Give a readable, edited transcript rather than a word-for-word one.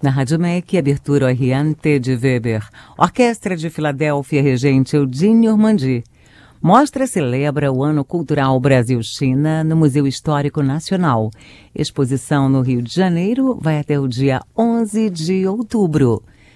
Na Rádio MEC, abertura Oriente de Weber. Orquestra de Filadélfia, regente Eudine Ormandi. Mostra celebra o Ano Cultural Brasil-China no Museu Histórico Nacional. Exposição no Rio de Janeiro vai até o dia 11 de outubro.